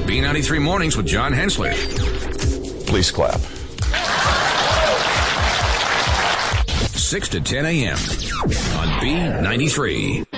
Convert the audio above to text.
B93 Mornings with John Hensley. Please clap. 6 to 10 a.m. on B93.